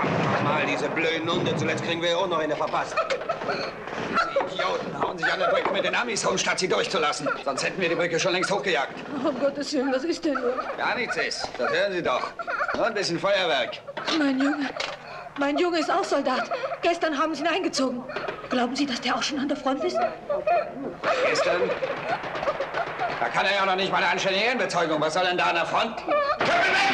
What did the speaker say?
Mal diese blöden Hunde. Zuletzt kriegen wir ja auch noch eine verpasst. Die Idioten hauen sich an der Brücke mit den Amis rum, statt sie durchzulassen. Sonst hätten wir die Brücke schon längst hochgejagt. Oh, um Gottes Willen, was ist denn nur? Gar nichts ist. Das hören Sie doch. Nur ein bisschen Feuerwerk. Mein Junge ist auch Soldat. Gestern haben sie ihn eingezogen. Glauben Sie, dass der auch schon an der Front ist? Gestern? Da kann er ja noch nicht mal eine anständige Ehrenbezeugung. Was soll denn da an der Front?